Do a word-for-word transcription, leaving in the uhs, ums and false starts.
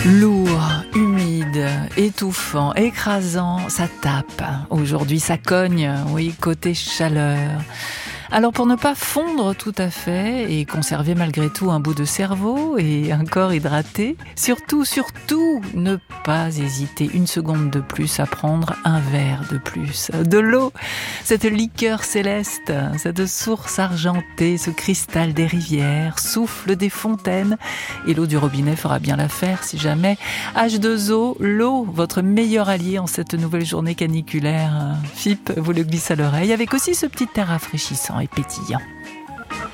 Lourd, humide, étouffant, écrasant, ça tape. Aujourd'hui, ça cogne, oui, côté chaleur. Alors pour ne pas fondre tout à fait et conserver malgré tout un bout de cerveau et un corps hydraté, surtout, surtout, ne pas hésiter une seconde de plus à prendre un verre de plus. De l'eau, cette liqueur céleste, cette source argentée, ce cristal des rivières, souffle des fontaines, et l'eau du robinet fera bien l'affaire si jamais. H deux O, l'eau, votre meilleur allié en cette nouvelle journée caniculaire. F I P vous le glisse à l'oreille avec aussi ce petit air rafraîchissant et pétillant.